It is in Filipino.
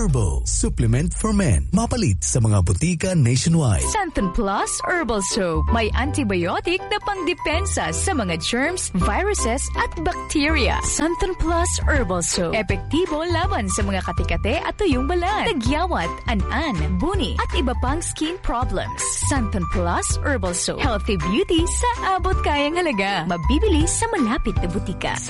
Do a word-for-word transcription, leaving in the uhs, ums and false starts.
Herbal Supplement for Men. Mapalit sa mga butika nationwide. Santon Plus Herbal Soap. May antibiotic na pangdepensa sa mga germs, viruses at bacteria. Santon Plus Herbal Soap. Epektibo laban sa mga katikate at tuyong balat, tagyawat, an-an, buni at iba pang skin problems. Santon Plus Herbal Soap. Healthy beauty sa abot kayang halaga. Mabibili sa malapit na butika.